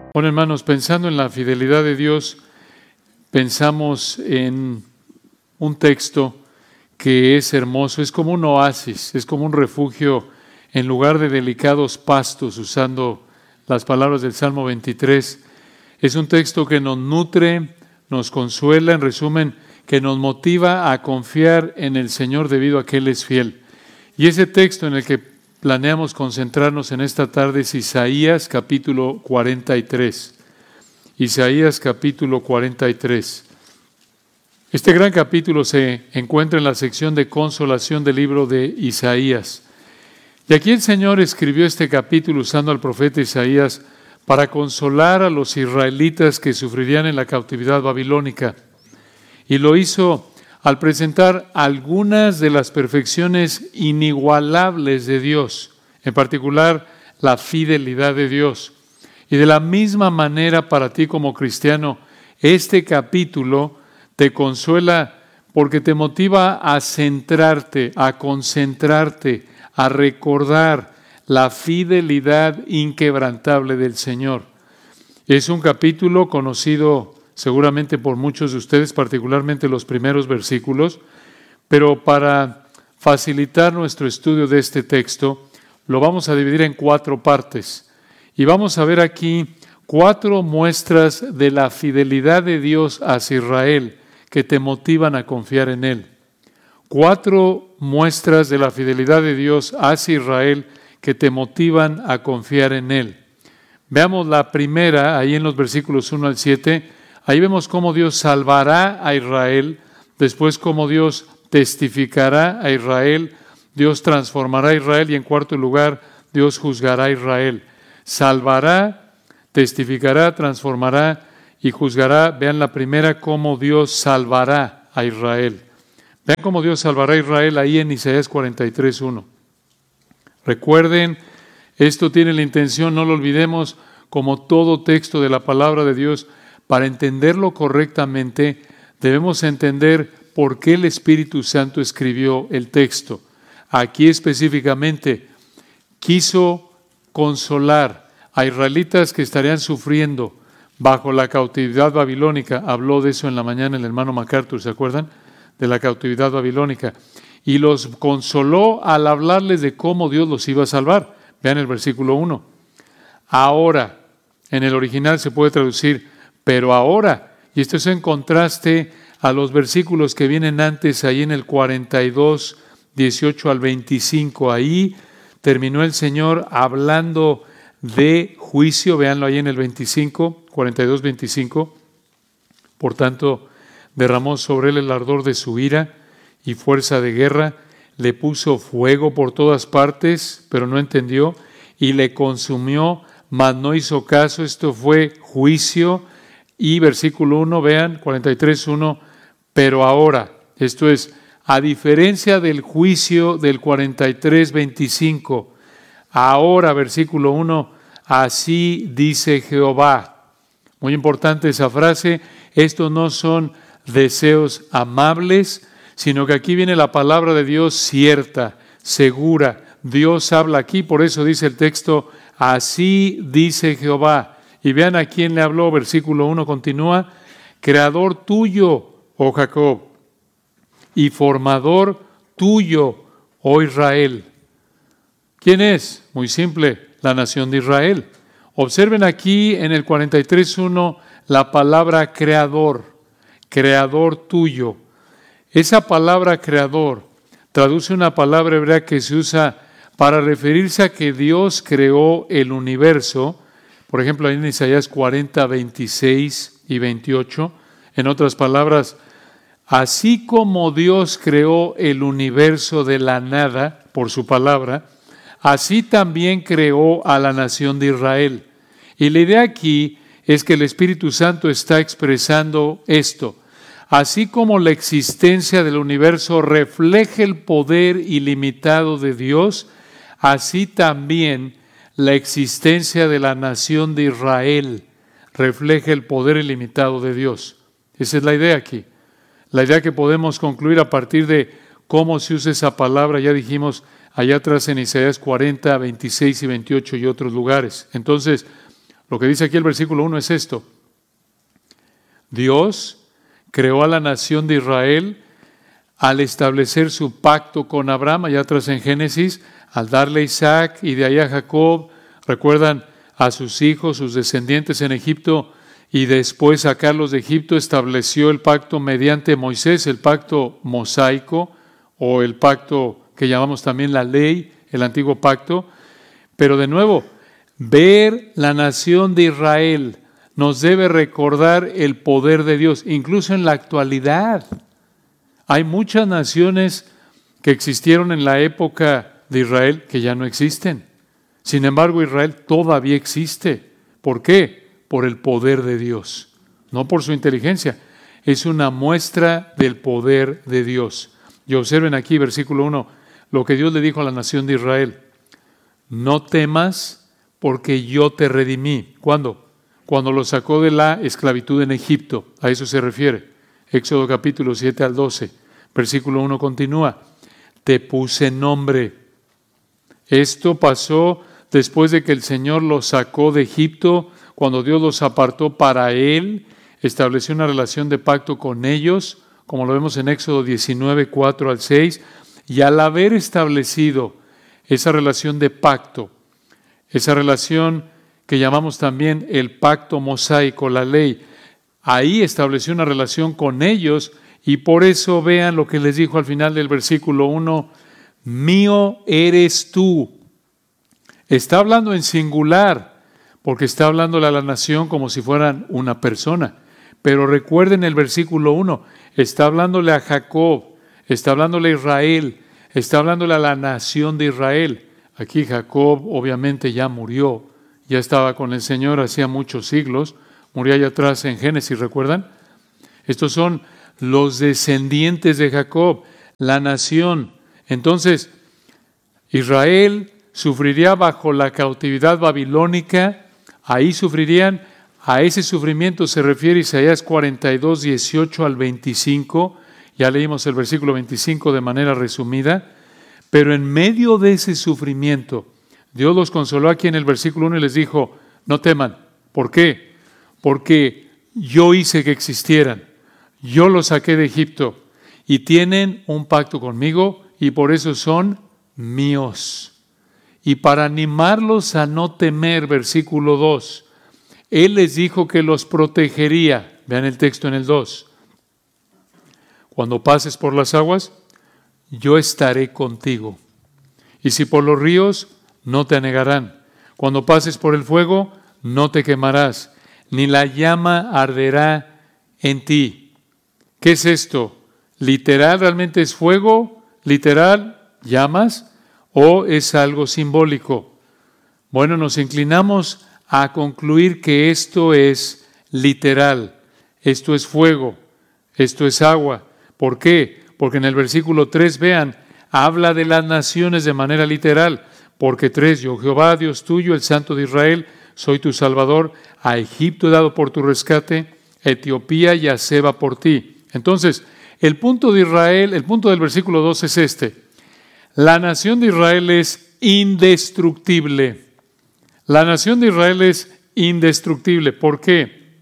Bueno, hermanos, pensando en la fidelidad de Dios, pensamos en un texto que es hermoso, es como un oasis, es como un refugio en lugar de delicados pastos, usando las palabras del Salmo 23. Es un texto que nos nutre, nos consuela, en resumen, que nos motiva a confiar en el Señor debido a que Él es fiel. Y ese texto en el que planeamos concentrarnos en esta tarde es Isaías capítulo 43. Isaías capítulo 43. Este gran capítulo se encuentra en la sección de consolación del libro de Isaías. Y aquí el Señor escribió este capítulo usando al profeta Isaías para consolar a los israelitas que sufrirían en la cautividad babilónica. Y lo hizo al presentar algunas de las perfecciones inigualables de Dios, en particular la fidelidad de Dios. Y de la misma manera para ti como cristiano, este capítulo te consuela porque te motiva a centrarte, a concentrarte, a recordar la fidelidad inquebrantable del Señor. Es un capítulo conocido seguramente por muchos de ustedes, particularmente los primeros versículos, pero para facilitar nuestro estudio de este texto, lo vamos a dividir en 4 partes. Y vamos a ver aquí 4 muestras de la fidelidad de Dios hacia Israel que te motivan a confiar en Él. 4 muestras de la fidelidad de Dios hacia Israel que te motivan a confiar en Él. Veamos la primera, ahí en los versículos 1 al 7. Ahí vemos cómo Dios salvará a Israel, después cómo Dios testificará a Israel, Dios transformará a Israel y en cuarto lugar, Dios juzgará a Israel. Salvará, testificará, transformará y juzgará. Vean la primera, cómo Dios salvará a Israel. Vean cómo Dios salvará a Israel ahí en Isaías 43:1. Recuerden, esto tiene la intención, no lo olvidemos, como todo texto de la palabra de Dios, para entenderlo correctamente, debemos entender por qué el Espíritu Santo escribió el texto. Aquí específicamente quiso consolar a israelitas que estarían sufriendo bajo la cautividad babilónica. Habló de eso en la mañana el hermano MacArthur, ¿se acuerdan? De la cautividad babilónica. Y los consoló al hablarles de cómo Dios los iba a salvar. Vean el versículo 1. Ahora, en el original se puede traducir pero ahora, y esto es en contraste a los versículos que vienen antes, ahí en el 42, 18 al 25, ahí terminó el Señor hablando de juicio, véanlo ahí en el 25, 42, 25, por tanto, derramó sobre él el ardor de su ira y fuerza de guerra, le puso fuego por todas partes, pero no entendió, y le consumió, mas no hizo caso. Esto fue juicio. Y versículo 1, vean, 43:1, pero ahora, esto es, a diferencia del juicio del 43:25, ahora, versículo 1, así dice Jehová. Muy importante esa frase, estos no son deseos amables, sino que aquí viene la palabra de Dios cierta, segura. Dios habla aquí, por eso dice el texto, así dice Jehová. Y vean a quién le habló, versículo 1 continúa, creador tuyo, oh Jacob, y formador tuyo, oh Israel. ¿Quién es? Muy simple, la nación de Israel. Observen aquí en el 43:1 la palabra creador, creador tuyo. Esa palabra creador traduce una palabra hebrea que se usa para referirse a que Dios creó el universo. Por ejemplo, ahí en Isaías 40, 26 y 28, en otras palabras, así como Dios creó el universo de la nada por su palabra, así también creó a la nación de Israel. Y la idea aquí es que el Espíritu Santo está expresando esto. Así como la existencia del universo refleja el poder ilimitado de Dios, así también la existencia de la nación de Israel refleja el poder ilimitado de Dios. Esa es la idea aquí. La idea que podemos concluir a partir de cómo se usa esa palabra, ya dijimos allá atrás en Isaías 40, 26 y 28 y otros lugares. Entonces, Lo que dice aquí el versículo 1 es esto. Dios creó a la nación de Israel al establecer su pacto con Abraham, allá atrás en Génesis, al darle a Isaac y de ahí a Jacob, recuerdan a sus hijos, sus descendientes en Egipto, y después sacarlos de Egipto, estableció el pacto mediante Moisés, el pacto mosaico, o el pacto que llamamos también la ley, el antiguo pacto. Pero de nuevo, ver la nación de Israel nos debe recordar el poder de Dios, incluso en la actualidad. Hay muchas naciones que existieron en la época de Israel que ya no existen. Sin embargo, Israel todavía existe. ¿Por qué? Por el poder de Dios, no por su inteligencia. Es una muestra del poder de Dios. Y observen aquí, versículo 1, lo que Dios le dijo a la nación de Israel. No temas porque yo te redimí. ¿Cuándo? Cuando lo sacó de la esclavitud en Egipto. A eso se refiere. Éxodo capítulo 7 al 12. Versículo 1 continúa. Te puse nombre. Esto pasó después de que el Señor los sacó de Egipto, cuando Dios los apartó para Él, estableció una relación de pacto con ellos, como lo vemos en Éxodo 19, 4 al 6, y al haber establecido esa relación de pacto, esa relación que llamamos también el pacto mosaico, la ley, ahí estableció una relación con ellos, y por eso vean lo que les dijo al final del versículo 1, mío eres tú. Está hablando en singular, porque está hablándole a la nación como si fueran una persona. Pero recuerden el versículo 1, está hablándole a Jacob, está hablándole a Israel, está hablándole a la nación de Israel. Aquí Jacob obviamente ya murió, ya estaba con el Señor hacía muchos siglos, murió allá atrás en Génesis, ¿recuerdan? Estos son los descendientes de Jacob, la nación. Entonces, Israel sufriría bajo la cautividad babilónica, ahí sufrirían, a ese sufrimiento se refiere Isaías 42, 18 al 25, ya leímos el versículo 25 de manera resumida, pero en medio de ese sufrimiento, Dios los consoló aquí en el versículo 1 y les dijo, no teman. ¿Por qué? Porque yo hice que existieran, yo los saqué de Egipto y tienen un pacto conmigo y por eso son míos. Y para animarlos a no temer, versículo 2, Él les dijo que los protegería. Vean el texto en el 2. Cuando pases por las aguas, yo estaré contigo. Y si por los ríos, no te anegarán. Cuando pases por el fuego, no te quemarás, ni la llama arderá en ti. ¿Qué es esto? ¿Literal realmente es fuego? ¿Literal llamas? ¿O es algo simbólico? Bueno, nos inclinamos a concluir que esto es literal. Esto es fuego. Esto es agua. ¿Por qué? Porque en el versículo 3, vean, habla de las naciones de manera literal. Porque 3, yo Jehová, Dios tuyo, el Santo de Israel, soy tu Salvador. A Egipto he dado por tu rescate, a Etiopía y a Seba por ti. Entonces, el punto de Israel, el punto del versículo 2 es este. La nación de Israel es indestructible. La nación de Israel es indestructible. ¿Por qué?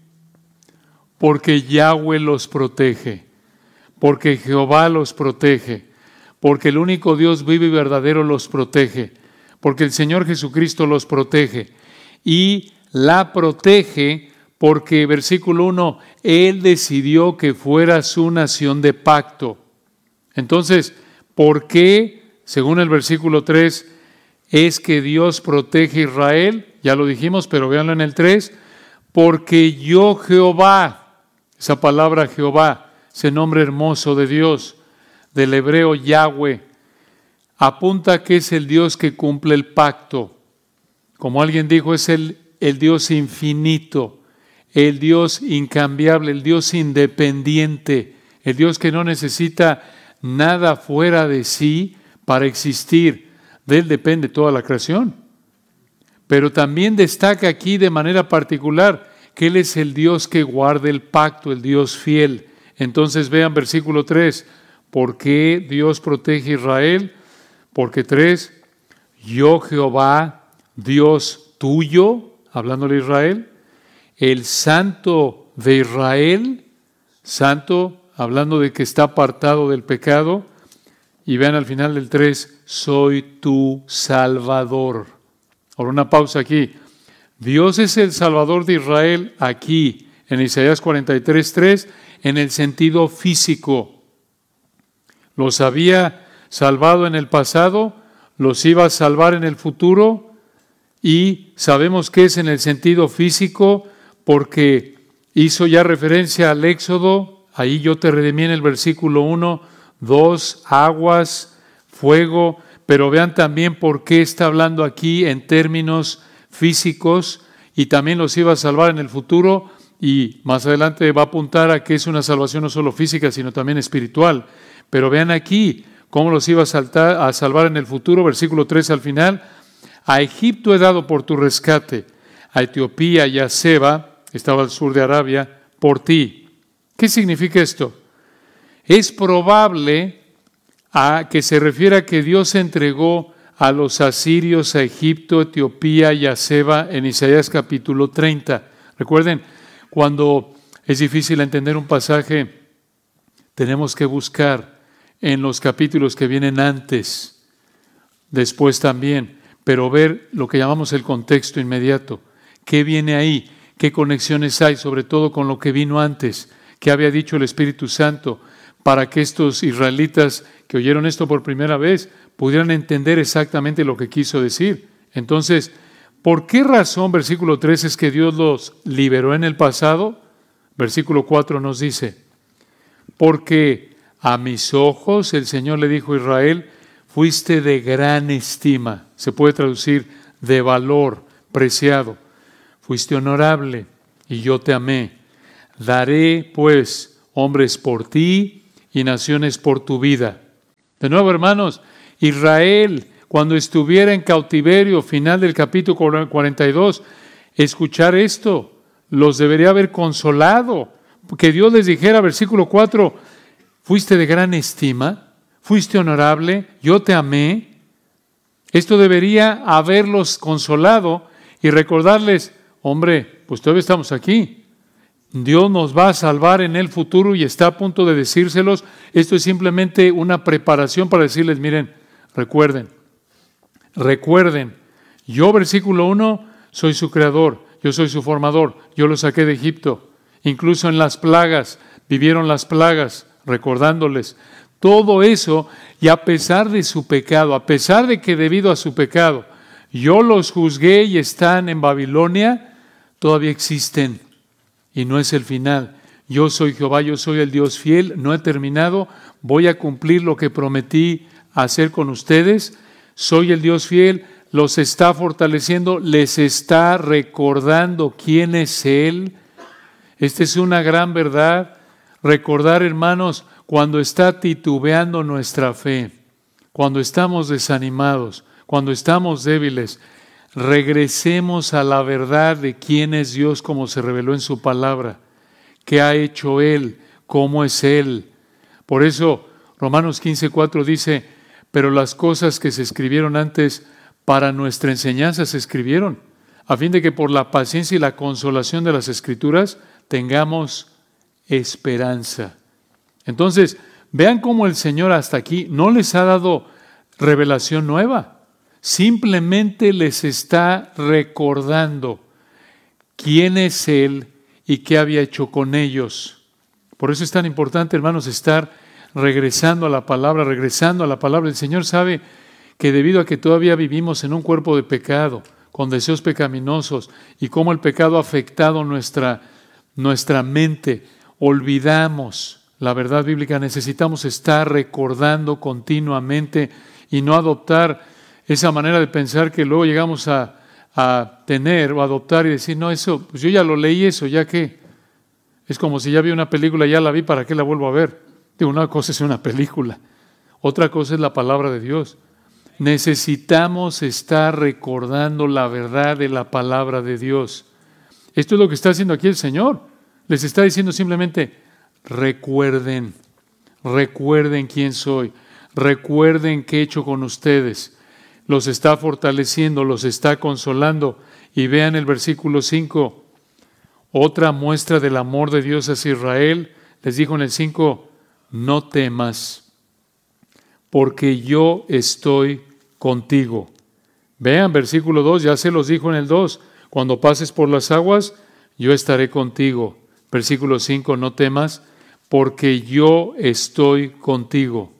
Porque Yahweh los protege. Porque Jehová los protege. Porque el único Dios vivo y verdadero los protege. Porque el Señor Jesucristo los protege. Y la protege porque, versículo 1, Él decidió que fuera su nación de pacto. Entonces, ¿por qué? Según el versículo 3, es que Dios protege a Israel, ya lo dijimos, pero véanlo en el 3, porque yo Jehová, esa palabra Jehová, ese nombre hermoso de Dios, del hebreo Yahweh, apunta que es el Dios que cumple el pacto. Como alguien dijo, es el Dios infinito, el Dios incambiable, el Dios independiente, el Dios que no necesita nada fuera de sí para existir. De Él depende toda la creación. Pero también destaca aquí de manera particular que Él es el Dios que guarda el pacto, el Dios fiel. Entonces vean versículo 3. ¿Por qué Dios protege a Israel? Porque 3, yo Jehová, Dios tuyo. hablándole a Israel, el Santo de Israel, Santo, hablando de que está apartado del pecado, y vean al final del 3, soy tu Salvador. Ahora una pausa aquí. Dios es el Salvador de Israel aquí, en Isaías 43:3, en el sentido físico. Los había salvado en el pasado, los iba a salvar en el futuro, y sabemos que es en el sentido físico porque hizo ya referencia al Éxodo. Ahí yo te redimí en el versículo 1, 2, aguas, fuego, pero vean también por qué está hablando aquí en términos físicos, y también los iba a salvar en el futuro, y más adelante va a apuntar a que es una salvación no solo física, sino también espiritual. Pero vean aquí cómo los iba a salvar en el futuro, versículo 3 al final. A Egipto he dado por tu rescate, a Etiopía y a Seba, estaba al sur de Arabia, por ti. ¿Qué significa esto? Es probable que se refiera a que Dios entregó a los asirios, a Egipto, Etiopía y a Seba en Isaías capítulo 30. Recuerden, cuando es difícil entender un pasaje, tenemos que buscar en los capítulos que vienen antes, después también, pero ver lo que llamamos el contexto inmediato. ¿Qué viene ahí? ¿Qué conexiones hay, sobre todo con lo que vino antes? ¿Qué había dicho el Espíritu Santo para que estos israelitas que oyeron esto por primera vez pudieran entender exactamente lo que quiso decir? Entonces, ¿por qué razón, versículo 3, es que Dios los liberó en el pasado? Versículo 4 nos dice, porque a mis ojos, el Señor le dijo a Israel, fuiste de gran estima. Se puede traducir de valor, preciado. Fuiste honorable y yo te amé. Daré, pues, hombres por ti y naciones por tu vida. De nuevo, hermanos, Israel, cuando estuviera en cautiverio, final del capítulo 42, escuchar esto, los debería haber consolado. Que Dios les dijera, versículo 4, fuiste de gran estima, fuiste honorable, yo te amé. Esto debería haberlos consolado y recordarles, hombre, pues todavía estamos aquí. Dios nos va a salvar en el futuro y está a punto de decírselos. Esto es simplemente una preparación para decirles, miren, recuerden, yo, versículo 1, soy su creador, yo soy su formador, yo los saqué de Egipto. Incluso en las plagas, vivieron las plagas, recordándoles todo eso, y a pesar de su pecado, a pesar de que debido a su pecado, yo los juzgué y están en Babilonia, todavía existen. Y no es el final. Yo soy Jehová, yo soy el Dios fiel, no he terminado, voy a cumplir lo que prometí hacer con ustedes. Soy el Dios fiel, los está fortaleciendo, les está recordando quién es Él. Esta es una gran verdad. Recordar, hermanos, cuando está titubeando nuestra fe, cuando estamos desanimados, cuando estamos débiles, regresemos a la verdad de quién es Dios como se reveló en su palabra, qué ha hecho Él, cómo es Él. Por eso Romanos 15:4 dice, pero las cosas que se escribieron antes para nuestra enseñanza se escribieron, a fin de que por la paciencia y la consolación de las Escrituras tengamos esperanza. Entonces, vean cómo el Señor hasta aquí no les ha dado revelación nueva. Simplemente les está recordando quién es Él y qué había hecho con ellos. Por eso es tan importante, hermanos, estar regresando a la palabra. El Señor sabe que debido a que todavía vivimos en un cuerpo de pecado, con deseos pecaminosos, y cómo el pecado ha afectado nuestra mente, olvidamos la verdad bíblica. Necesitamos estar recordando continuamente y no adoptar esa manera de pensar que luego llegamos a tener o adoptar y decir, no, eso, pues yo ya lo leí, eso, ¿ya qué? Es como si ya vi una película, ya la vi, ¿para qué la vuelvo a ver? Digo, una cosa es una película, otra cosa es la palabra de Dios. Necesitamos estar recordando la verdad de la palabra de Dios. Esto es lo que está haciendo aquí el Señor. Les está diciendo simplemente, recuerden quién soy, recuerden qué he hecho con ustedes. Los está fortaleciendo, los está consolando Y vean el versículo 5, otra muestra del amor de Dios hacia Israel. Les dijo en el 5, no temas, porque yo estoy contigo. Vean, versículo 2, ya se los dijo en el 2, cuando pases por las aguas, yo estaré contigo. Versículo 5, no temas, porque yo estoy contigo.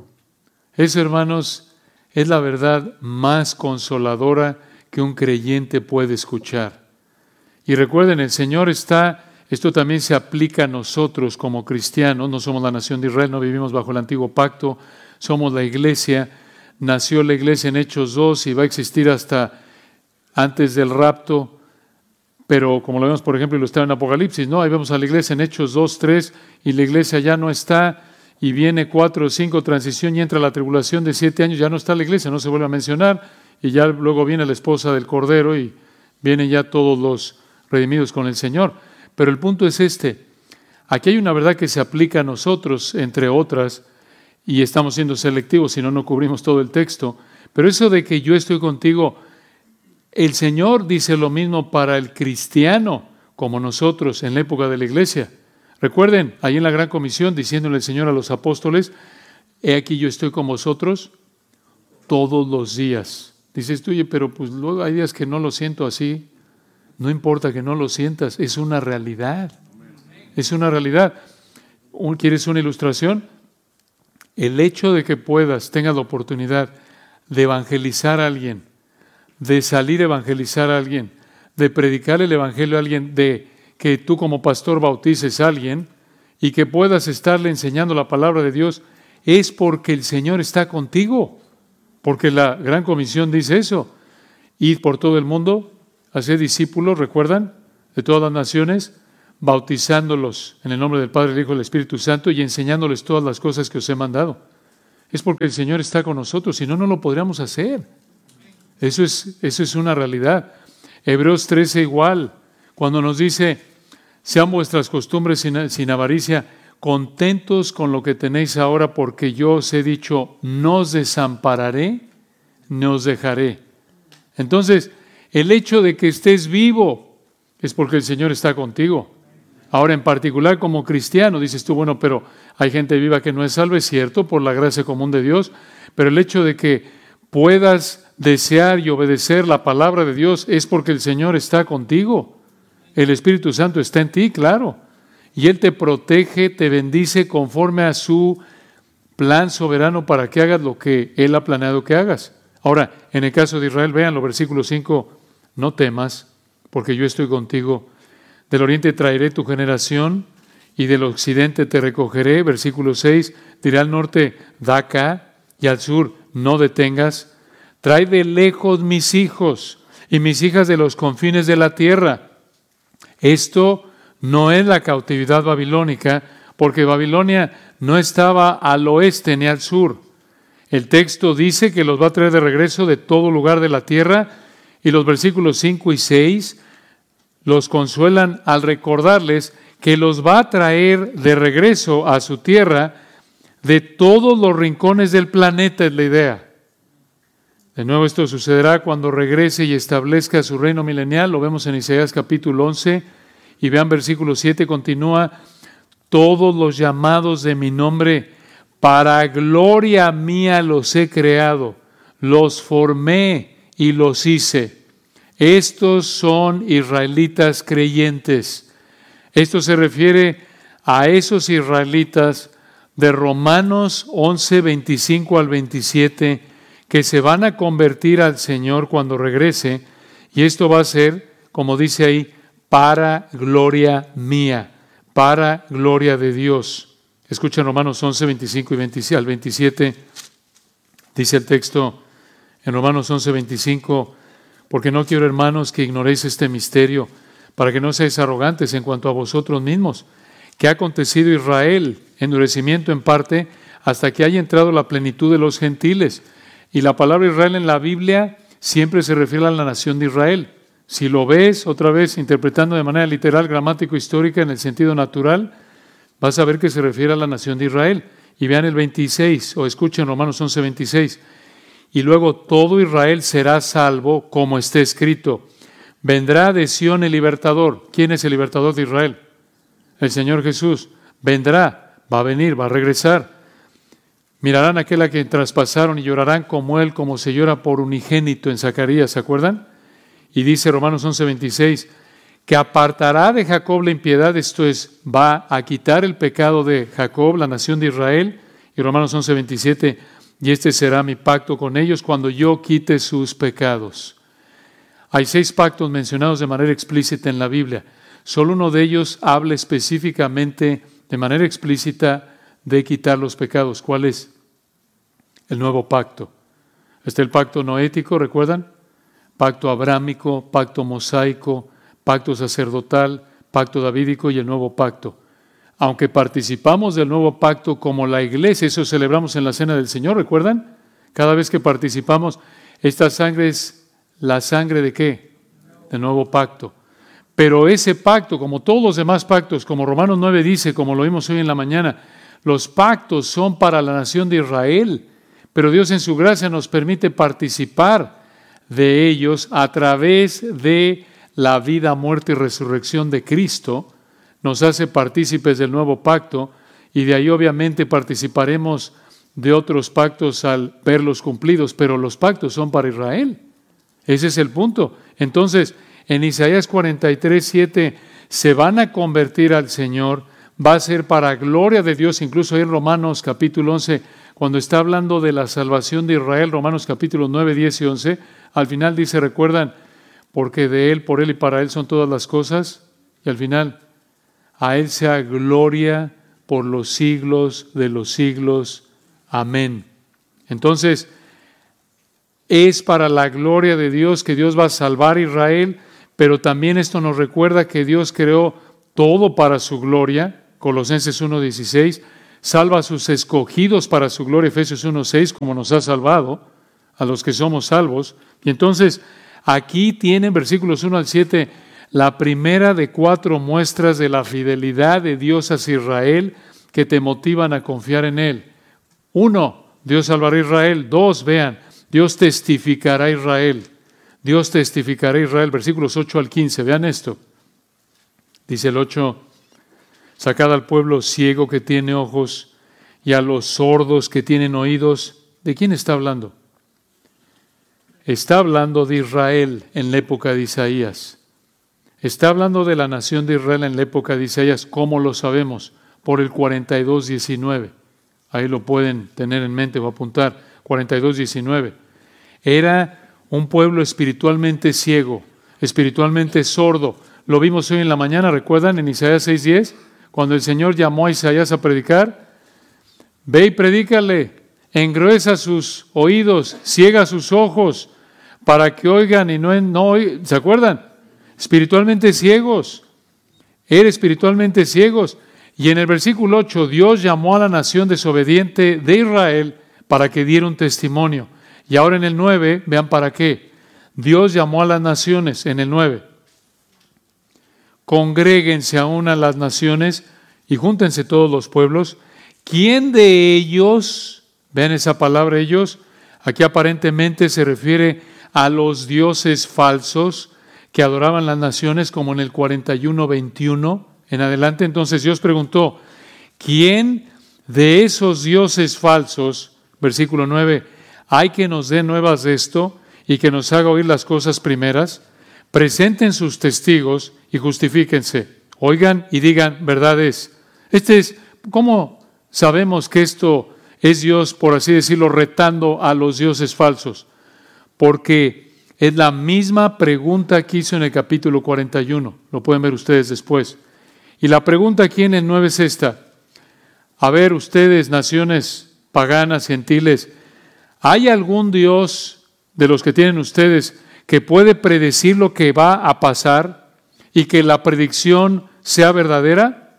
Eso, hermanos, es la verdad más consoladora que un creyente puede escuchar. Y recuerden, el Señor está, esto también se aplica a nosotros como cristianos, no somos la nación de Israel, no vivimos bajo el antiguo pacto, somos la iglesia. Nació la iglesia en Hechos 2 y va a existir hasta antes del rapto, pero como lo vemos, por ejemplo, ilustrado en Apocalipsis, ¿no? Ahí vemos a la iglesia en Hechos 2, 3, y la iglesia ya no está, y viene 4 o 5, transición, y entra la tribulación de 7 años, ya no está la iglesia, no se vuelve a mencionar, y ya luego viene la esposa del Cordero, y vienen ya todos los redimidos con el Señor. Pero el punto es este, aquí hay una verdad que se aplica a nosotros, entre otras, y estamos siendo selectivos, si no, no cubrimos todo el texto. Pero eso de que yo estoy contigo, el Señor dice lo mismo para el cristiano, como nosotros en la época de la iglesia. Recuerden, ahí en la Gran Comisión, diciéndole el Señor a los apóstoles, he aquí yo estoy con vosotros todos los días. Dices tú, oye, pero pues luego hay días que no lo siento así. No importa que no lo sientas, es una realidad. Es una realidad. ¿Quieres una ilustración? El hecho de que tengas la oportunidad de evangelizar a alguien, de salir a evangelizar a alguien, de predicar el evangelio a alguien, de que tú como pastor bautices a alguien y que puedas estarle enseñando la palabra de Dios, es porque el Señor está contigo, porque la Gran Comisión dice eso. Id por todo el mundo, hacer discípulos, ¿recuerdan? De todas las naciones, bautizándolos en el nombre del Padre, el Hijo y el Espíritu Santo y enseñándoles todas las cosas que os he mandado. Es porque el Señor está con nosotros, si no, no lo podríamos hacer. Eso es una realidad. Hebreos 13 igual, cuando nos dice, sean vuestras costumbres sin avaricia, contentos con lo que tenéis ahora, porque yo os he dicho, no os desampararé, ni os dejaré. Entonces, el hecho de que estés vivo es porque el Señor está contigo. Ahora, en particular como cristiano, dices tú, bueno, pero hay gente viva que no es salva, es cierto, por la gracia común de Dios, pero el hecho de que puedas desear y obedecer la palabra de Dios es porque el Señor está contigo. El Espíritu Santo está en ti, claro, y Él te protege, te bendice conforme a su plan soberano para que hagas lo que Él ha planeado que hagas. Ahora, en el caso de Israel, vean los versículos 5, no temas, porque yo estoy contigo. Del oriente traeré tu generación y del occidente te recogeré. Versículo 6, diré al norte, da acá, y al sur, no detengas. Trae de lejos mis hijos y mis hijas de los confines de la tierra. Esto no es la cautividad babilónica, porque Babilonia no estaba al oeste ni al sur. El texto dice que los va a traer de regreso de todo lugar de la tierra, y los versículos 5 y 6 los consuelan al recordarles que los va a traer de regreso a su tierra de todos los rincones del planeta, es la idea. De nuevo, esto sucederá cuando regrese y establezca su reino milenial. Lo vemos en Isaías capítulo 11. Y vean versículo 7, continúa. Todos los llamados de mi nombre, para gloria mía los he creado. Los formé y los hice. Estos son israelitas creyentes. Esto se refiere a esos israelitas de Romanos 11, 25 al 27, que se van a convertir al Señor cuando regrese, y esto va a ser, como dice ahí, para gloria mía, para gloria de Dios. Escuchen Romanos 11, 25 y al 27, dice el texto en Romanos 11, 25, porque no quiero, hermanos, que ignoréis este misterio, para que no seáis arrogantes en cuanto a vosotros mismos, que ha acontecido Israel, endurecimiento en parte, hasta que haya entrado la plenitud de los gentiles. Y la palabra Israel en la Biblia siempre se refiere a la nación de Israel. Si lo ves otra vez interpretando de manera literal, gramático, histórica, en el sentido natural, vas a ver que se refiere a la nación de Israel. Y vean el 26, o escuchen Romanos 11, 26. Y luego todo Israel será salvo, como está escrito. Vendrá de Sión el libertador. ¿Quién es el libertador de Israel? El Señor Jesús. Vendrá, va a venir, va a regresar. Mirarán a aquel a quien traspasaron y llorarán como él, como se llora por unigénito en Zacarías, ¿se acuerdan? Y dice Romanos 11:26, que apartará de Jacob la impiedad, esto es, va a quitar el pecado de Jacob, la nación de Israel. Y Romanos 11:27, y este será mi pacto con ellos cuando yo quite sus pecados. Hay 6 pactos mencionados de manera explícita en la Biblia. Solo uno de ellos habla específicamente, de manera explícita, de quitar los pecados. ¿Cuál es? El nuevo pacto. Está el pacto noético, ¿recuerdan? Pacto abrámico, pacto mosaico, pacto sacerdotal, pacto davídico y el nuevo pacto. Aunque participamos del nuevo pacto como la iglesia, eso celebramos en la Cena del Señor, ¿recuerdan? Cada vez que participamos, esta sangre es la sangre ¿de qué? Del nuevo pacto. Pero ese pacto, como todos los demás pactos, como Romanos 9 dice, como lo vimos hoy en la mañana, los pactos son para la nación de Israel, pero Dios en su gracia nos permite participar de ellos a través de la vida, muerte y resurrección de Cristo. Nos hace partícipes del nuevo pacto y de ahí obviamente participaremos de otros pactos al verlos cumplidos, pero los pactos son para Israel. Ese es el punto. Entonces, en Isaías 43:7 se van a convertir al Señor, va a ser para gloria de Dios, incluso ahí en Romanos capítulo 11, cuando está hablando de la salvación de Israel, Romanos capítulo 9, 10 y 11, al final dice, ¿recuerdan? Porque de Él, por Él y para Él son todas las cosas. Y al final, a Él sea gloria por los siglos de los siglos. Amén. Entonces, es para la gloria de Dios que Dios va a salvar a Israel, pero también esto nos recuerda que Dios creó todo para su gloria. Colosenses 1:16, salva a sus escogidos para su gloria, Efesios 1:6, como nos ha salvado a los que somos salvos. Y entonces, aquí tienen versículos 1 al 7, la primera de 4 muestras de la fidelidad de Dios hacia Israel que te motivan a confiar en Él. 1, Dios salvará a Israel. 2, vean, Dios testificará a Israel. Dios testificará a Israel. Versículos 8 al 15, vean esto. Dice el 8, sacad al pueblo ciego que tiene ojos y a los sordos que tienen oídos. ¿De quién está hablando? Está hablando de Israel en la época de Isaías. Está hablando de la nación de Israel en la época de Isaías. ¿Cómo lo sabemos? Por el 42:19. Ahí lo pueden tener en mente o apuntar. 42:19. Era un pueblo espiritualmente ciego, espiritualmente sordo. Lo vimos hoy en la mañana, ¿recuerdan? En Isaías 6:10, cuando el Señor llamó a Isaías a predicar. Ve y predícale, engruesa sus oídos, ciega sus ojos, para que oigan y no oigan. ¿Se acuerdan? Espiritualmente ciegos. Era espiritualmente ciegos. Y en el versículo 8, Dios llamó a la nación desobediente de Israel para que diera un testimonio. Y ahora en el 9, vean para qué. Dios llamó a las naciones en el 9. Congréguense aún a las naciones y júntense todos los pueblos. ¿Quién de ellos, vean esa palabra ellos, aquí aparentemente se refiere a los dioses falsos que adoraban las naciones, como en el 41:21 en adelante? Entonces Dios preguntó, ¿quién de esos dioses falsos, versículo 9, hay que nos dé nuevas de esto y que nos haga oír las cosas primeras? Presenten sus testigos y justifíquense. Oigan y digan verdades. ¿Cómo sabemos que esto es Dios, por así decirlo, retando a los dioses falsos? Porque es la misma pregunta que hizo en el capítulo 41. Lo pueden ver ustedes después. Y la pregunta aquí en el 9 es esta. A ver, ustedes, naciones paganas, gentiles, ¿hay algún Dios de los que tienen ustedes que puede predecir lo que va a pasar y que la predicción sea verdadera?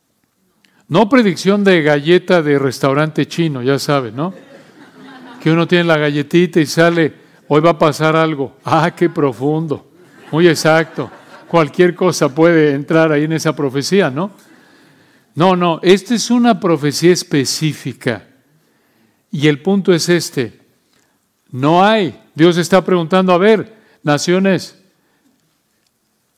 No predicción de galleta de restaurante chino, ya saben, ¿no? Que uno tiene la galletita y sale, hoy va a pasar algo. ¡Ah, qué profundo! Muy exacto. Cualquier cosa puede entrar ahí en esa profecía, ¿no? No, esta es una profecía específica. Y el punto es no hay. Dios está preguntando, a ver, naciones,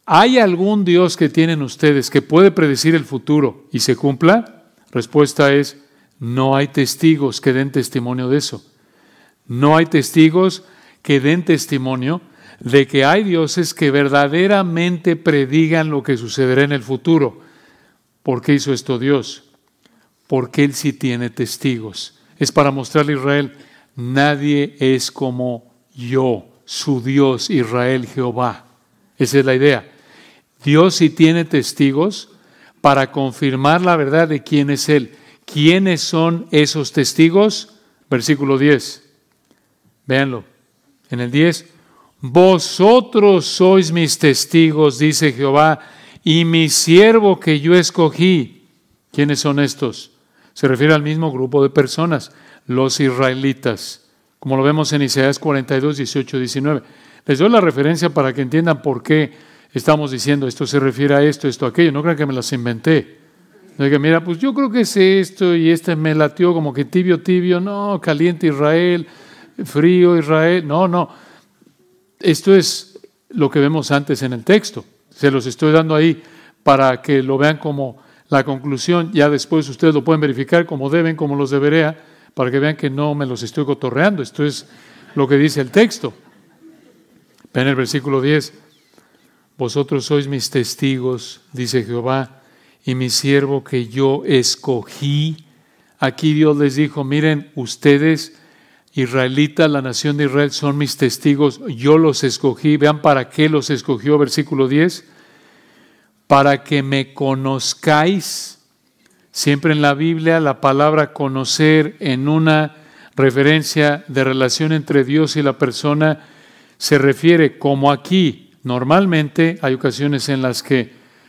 ¿hay algún Dios que tienen ustedes que puede predecir el futuro y se cumpla? Respuesta es, no hay testigos que den testimonio de eso. No hay testigos que den testimonio de que hay dioses que verdaderamente predigan lo que sucederá en el futuro. ¿Por qué hizo esto Dios? Porque Él sí tiene testigos. Es para mostrarle a Israel, nadie es como yo, su Dios, Israel, Jehová. Esa es la idea. Dios sí tiene testigos para confirmar la verdad de quién es Él. ¿Quiénes son esos testigos? Versículo 10. Véanlo. En el 10, vosotros sois mis testigos, dice Jehová, y mi siervo que yo escogí. ¿Quiénes son estos? Se refiere al mismo grupo de personas, los israelitas, como lo vemos en Isaías 42, 18, 19. Les doy la referencia para que entiendan por qué estamos diciendo esto se refiere a esto, esto, aquello. No crean que me las inventé. No digan, mira, pues yo creo que es esto y este me latió como que tibio, tibio. No, caliente Israel, frío Israel. No. Esto es lo que vemos antes en el texto. Se los estoy dando ahí para que lo vean como la conclusión. Ya después ustedes lo pueden verificar como deben, como los debería, para que vean que no me los estoy cotorreando. Esto es lo que dice el texto. Ven el versículo 10. Vosotros sois mis testigos, dice Jehová, y mi siervo que yo escogí. Aquí Dios les dijo, miren, ustedes, israelitas, la nación de Israel, son mis testigos, yo los escogí. Vean para qué los escogió, versículo 10. Para que me conozcáis. Siempre en la Biblia la palabra conocer en una referencia de relación entre Dios y la persona se refiere como aquí. Normalmente hay ocasiones en las que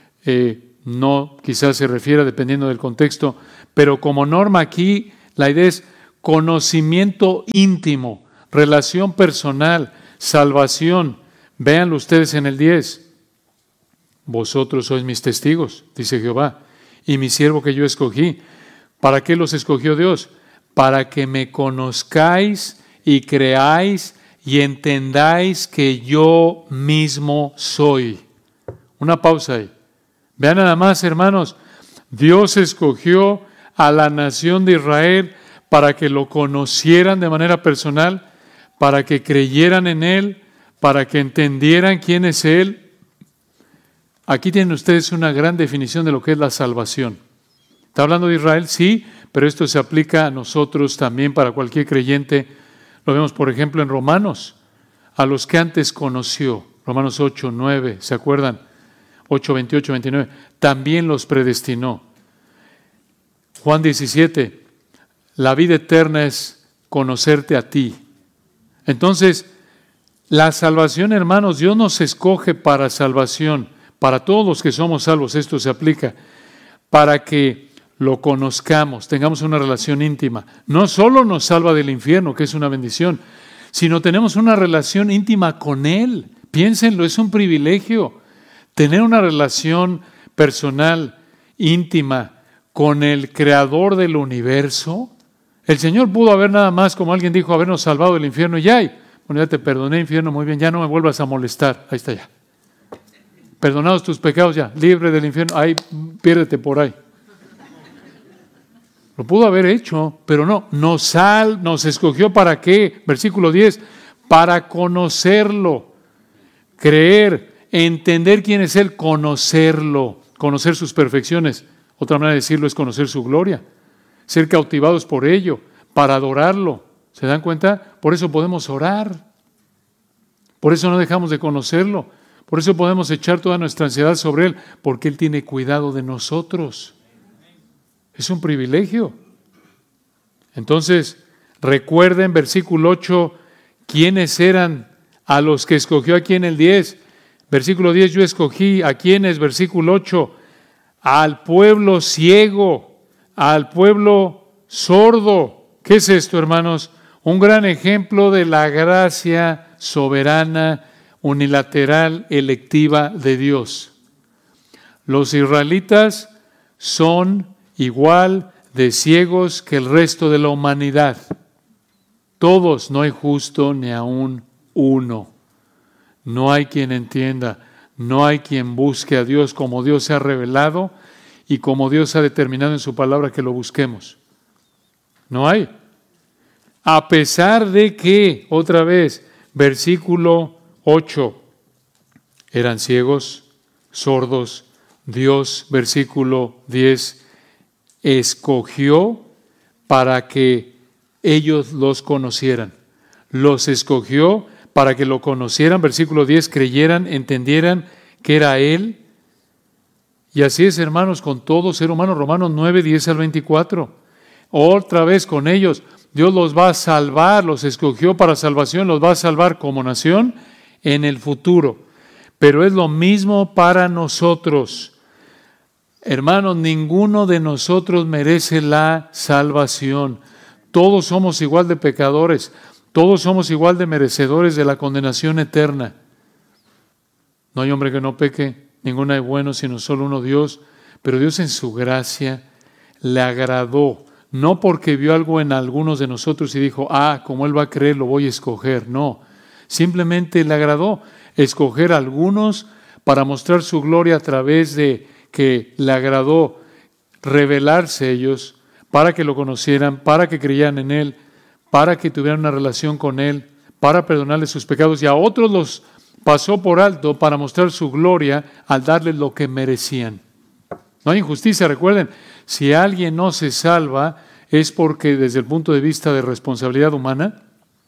no, quizás se refiera dependiendo del contexto, pero como norma aquí la idea es conocimiento íntimo, relación personal, salvación. Véanlo ustedes en el 10. Vosotros sois mis testigos, dice Jehová, y mi siervo que yo escogí. ¿Para qué los escogió Dios? Para que me conozcáis y creáis y entendáis que yo mismo soy. Una pausa ahí. Vean nada más, hermanos, Dios escogió a la nación de Israel para que lo conocieran de manera personal, para que creyeran en Él, para que entendieran quién es Él. Aquí tienen ustedes una gran definición de lo que es la salvación. ¿Está hablando de Israel? Sí, pero esto se aplica a nosotros también, para cualquier creyente. Lo vemos, por ejemplo, en Romanos, a los que antes conoció. Romanos 8, 9, ¿se acuerdan? 8, 28, 29. También los predestinó. Juan 17, la vida eterna es conocerte a ti. Entonces, la salvación, hermanos, Dios nos escoge para salvación. Para todos los que somos salvos, esto se aplica, para que lo conozcamos, tengamos una relación íntima. No solo nos salva del infierno, que es una bendición, sino tenemos una relación íntima con Él. Piénsenlo, es un privilegio tener una relación personal, íntima, con el Creador del universo. El Señor pudo haber nada más, como alguien dijo, habernos salvado del infierno y ya. Bueno, ya te perdoné, infierno, muy bien, ya no me vuelvas a molestar. Ahí está ya. Perdonados tus pecados ya, libre del infierno, ahí, piérdete por ahí. Lo pudo haber hecho, pero no, nos escogió ¿para qué? Versículo 10, para conocerlo, creer, entender quién es Él, conocerlo, conocer sus perfecciones. Otra manera de decirlo es conocer su gloria, ser cautivados por ello, para adorarlo. ¿Se dan cuenta? Por eso podemos orar, por eso no dejamos de conocerlo. Por eso podemos echar toda nuestra ansiedad sobre Él, porque Él tiene cuidado de nosotros. Es un privilegio. Entonces, recuerden, versículo 8, ¿quiénes eran a los que escogió aquí en el 10? Versículo 10, yo escogí a quienes, versículo 8, al pueblo ciego, al pueblo sordo. ¿Qué es esto, hermanos? Un gran ejemplo de la gracia soberana, unilateral, electiva de Dios. Los israelitas son igual de ciegos que el resto de la humanidad. Todos, no hay justo ni aún uno. No hay quien entienda. No hay quien busque a Dios como Dios se ha revelado y como Dios ha determinado en su palabra que lo busquemos. No hay. A pesar de que, otra vez, versículo 8, eran ciegos, sordos, Dios, versículo 10, escogió para que ellos los conocieran. Los escogió para que lo conocieran, versículo 10, creyeran, entendieran que era Él. Y así es, hermanos, con todo ser humano, Romanos 9, 10 al 24. Otra vez con ellos, Dios los va a salvar, los escogió para salvación, los va a salvar como nación en el futuro. Pero es lo mismo para nosotros. Hermanos, ninguno de nosotros merece la salvación. Todos somos igual de pecadores. Todos somos igual de merecedores de la condenación eterna. No hay hombre que no peque, ninguno hay bueno, sino solo uno Dios. Pero Dios en su gracia le agradó, no porque vio algo en algunos de nosotros y dijo, como Él va a creer, lo voy a escoger. No, simplemente le agradó escoger a algunos para mostrar su gloria a través de que le agradó revelarse ellos, para que lo conocieran, para que creyeran en Él, para que tuvieran una relación con Él, para perdonarles sus pecados, y a otros los pasó por alto para mostrar su gloria al darles lo que merecían. No hay injusticia, recuerden, si alguien no se salva es porque desde el punto de vista de responsabilidad humana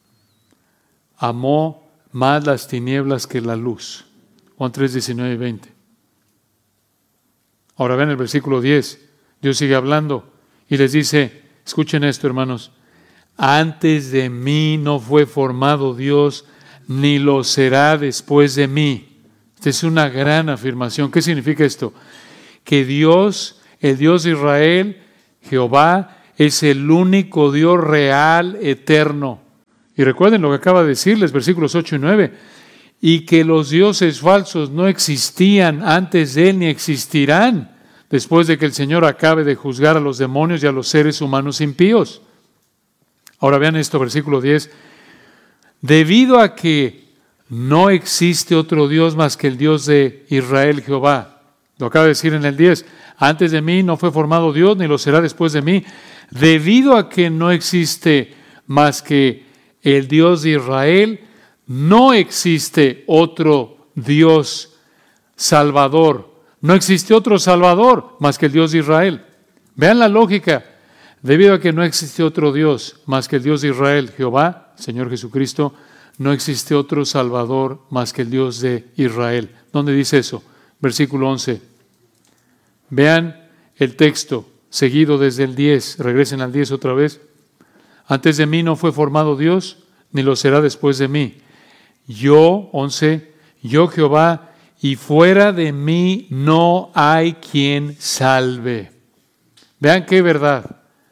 amó más las tinieblas que la luz. Juan 3, 19 y 20. Ahora ven el versículo 10, Dios sigue hablando y les dice, escuchen esto, hermanos, antes de mí no fue formado Dios, ni lo será después de mí. Esta es una gran afirmación. ¿Qué significa esto? Que Dios, el Dios de Israel, Jehová, es el único Dios real, eterno. Y recuerden lo que acaba de decirles, versículos 8 y 9, y que los dioses falsos no existían antes de Él, ni existirán después de que el Señor acabe de juzgar a los demonios y a los seres humanos impíos. Ahora vean esto, versículo 10. Debido a que no existe otro Dios más que el Dios de Israel, Jehová. Lo acaba de decir en el 10. Antes de mí no fue formado Dios, ni lo será después de mí. Debido a que no existe más que el Dios de Israel, no existe otro Dios salvador. No existe otro salvador más que el Dios de Israel. Vean la lógica. Debido a que no existe otro Dios más que el Dios de Israel, Jehová, Señor Jesucristo, no existe otro Salvador más que el Dios de Israel. ¿Dónde dice eso? Versículo 11. Vean el texto seguido desde el 10. Regresen al 10 otra vez. Antes de mí no fue formado Dios, ni lo será después de mí. Yo, 11, yo Jehová, y fuera de mí no hay quien salve. Vean qué verdad.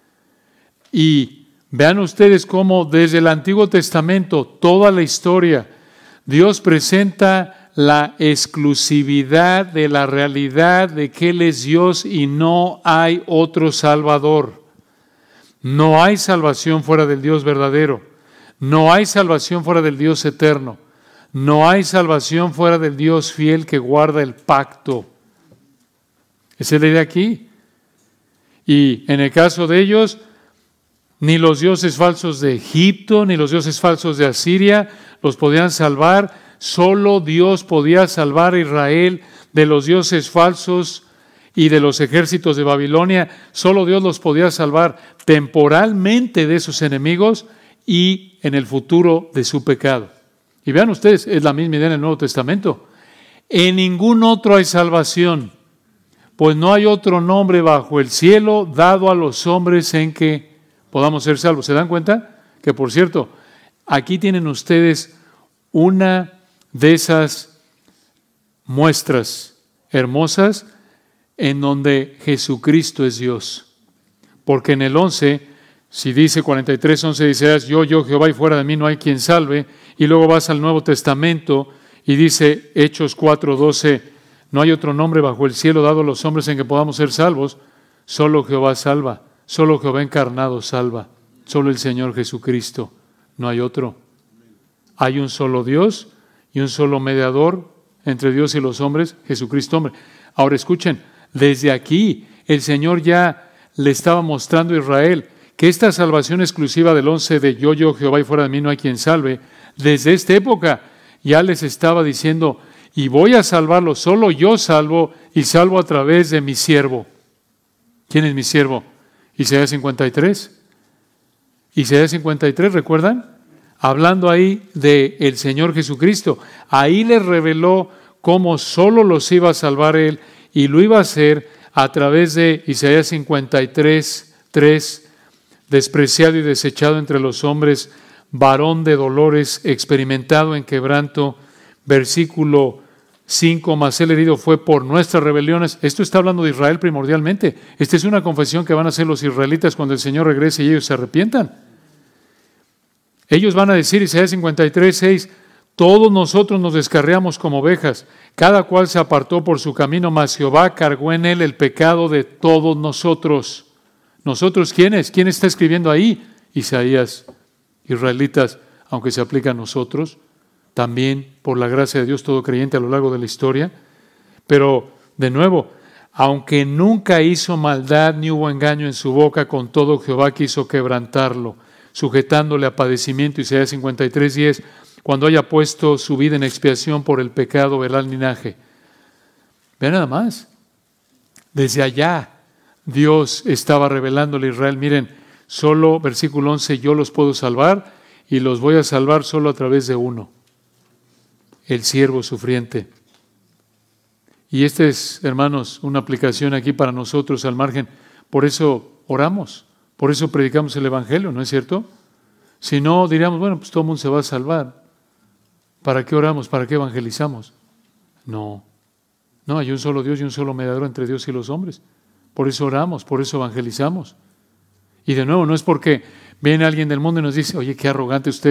Y vean ustedes cómo desde el Antiguo Testamento, toda la historia, Dios presenta la exclusividad de la realidad de que Él es Dios y no hay otro Salvador. No hay salvación fuera del Dios verdadero. No hay salvación fuera del Dios eterno. No hay salvación fuera del Dios fiel que guarda el pacto. Esa es la idea aquí. Y en el caso de ellos, ni los dioses falsos de Egipto, ni los dioses falsos de Asiria los podían salvar. Solo Dios podía salvar a Israel de los dioses falsos y de los ejércitos de Babilonia. Solo Dios los podía salvar temporalmente de sus enemigos y en el futuro de su pecado. Y vean ustedes, es la misma idea en el Nuevo Testamento. En ningún otro hay salvación, pues no hay otro nombre bajo el cielo dado a los hombres en que podamos ser salvos. ¿Se dan cuenta? Que por cierto, aquí tienen ustedes una de esas muestras hermosas en donde Jesucristo es Dios. Porque en el 11, si dice 43:11, dice, yo Jehová, y fuera de mí no hay quien salve. Y luego vas al Nuevo Testamento y dice, Hechos 4:12, no hay otro nombre bajo el cielo dado a los hombres en que podamos ser salvos. Solo Jehová salva. Solo Jehová encarnado salva. Solo el Señor Jesucristo. No hay otro. Hay un solo Dios y un solo mediador entre Dios y los hombres? Jesucristo hombre. Ahora escuchen, desde aquí el Señor ya le estaba mostrando a Israel que esta salvación exclusiva del 11 de yo, Jehová, y fuera de mí no hay quien salve, desde esta época ya les estaba diciendo, y voy a salvarlo, solo yo salvo, y salvo a través de mi siervo. ¿Quién es mi siervo? Isaías 53. Isaías 53, ¿recuerdan? Hablando ahí del Señor Jesucristo. Ahí les reveló cómo solo los iba a salvar Él, y lo iba a hacer a través de Isaías 53, 3, despreciado y desechado entre los hombres, varón de dolores, experimentado en quebranto. Versículo 5, mas el herido fue por nuestras rebeliones. Esto está hablando de Israel primordialmente. Esta es una confesión que van a hacer los israelitas cuando el Señor regrese y ellos se arrepientan. Ellos van a decir, Isaías 53, 6, todos nosotros nos descarriamos como ovejas, cada cual se apartó por su camino, mas Jehová cargó en él el pecado de todos nosotros. ¿Nosotros quiénes? ¿Quién está escribiendo ahí? Isaías, israelitas, aunque se aplica a nosotros, también por la gracia de Dios todo creyente a lo largo de la historia. Pero, de nuevo, aunque nunca hizo maldad ni hubo engaño en su boca, con todo Jehová quiso quebrantarlo, sujetándole a padecimiento. Isaías 53, 10, cuando haya puesto su vida en expiación por el pecado, verá el linaje. Vean nada más, desde allá Dios estaba revelándole a Israel, miren, solo, versículo 11, yo los puedo salvar y los voy a salvar solo a través de uno, el siervo sufriente. Y esta es, hermanos, una aplicación aquí para nosotros al margen. Por eso oramos, por eso predicamos el Evangelio, ¿no es cierto? Si no, diríamos, bueno, pues todo el mundo se va a salvar. ¿Para qué oramos? ¿Para qué evangelizamos? No, hay un solo Dios y un solo mediador entre Dios y los hombres. Por eso oramos, por eso evangelizamos. Y de nuevo, no es porque viene alguien del mundo y nos dice, oye, qué arrogante usted